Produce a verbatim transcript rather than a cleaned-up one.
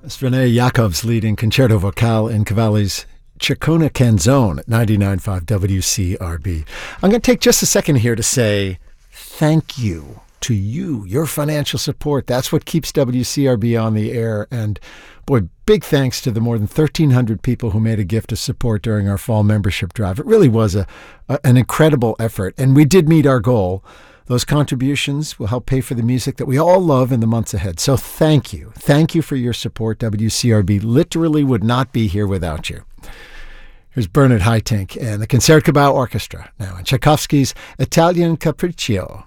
It's Renee Jacobs leading Concerto Vocale in Cavalli's Ciccone Canzone at ninety-nine point five W C R B. I'm going to take just a second here to say thank you to you, your financial support. That's what keeps W C R B on the air. And boy, big thanks to the more than thirteen hundred people who made a gift of support during our fall membership drive. It really was a, a an incredible effort, and we did meet our goal. Those contributions will help pay for the music that we all love in the months ahead. So thank you. Thank you for your support. W C R B literally would not be here without you. Here's Bernard Haitink and the Concertgebouw Orchestra now in Tchaikovsky's Italian Capriccio.